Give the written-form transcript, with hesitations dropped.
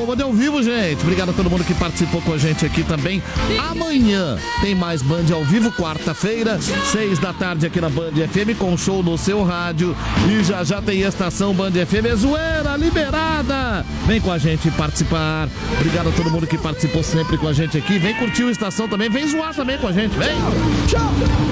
Acabou o Band ao vivo, gente. Obrigado a todo mundo que participou com a gente aqui também. Amanhã tem mais Band ao vivo, quarta-feira, 6 da tarde aqui na Band FM, com show no seu rádio. E já tem estação Band FM. É zoeira liberada. Vem com a gente participar. Obrigado a todo mundo que participou sempre com a gente aqui. Vem curtir o Estação também. Vem zoar também com a gente. Vem. Tchau.